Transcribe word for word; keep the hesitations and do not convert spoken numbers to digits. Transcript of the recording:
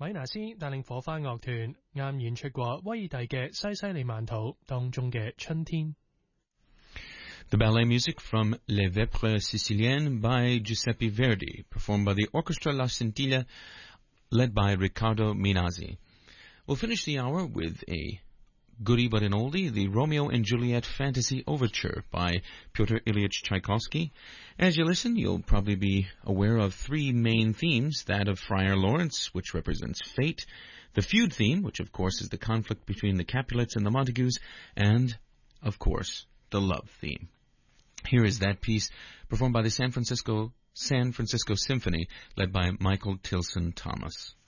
米拿斯帶領火花樂團啱演出過威爾第嘅西西里曼島當中嘅春天。 The ballet music from Les Vêpres Siciliennes by Giuseppe Verdi, performed by the Orchestra La Scintilla, led by Riccardo Minazzi. We'll finish the hour with a goodie but an oldie, the Romeo and Juliet Fantasy Overture by Pyotr Ilyich Tchaikovsky. As you listen, you'll probably be aware of three main themes, that of Friar Lawrence, which represents fate, the feud theme, which of course is the conflict between the Capulets and the Montagues, and, of course, the love theme. Here is that piece performed by the San Francisco San Francisco Symphony, led by Michael Tilson Thomas.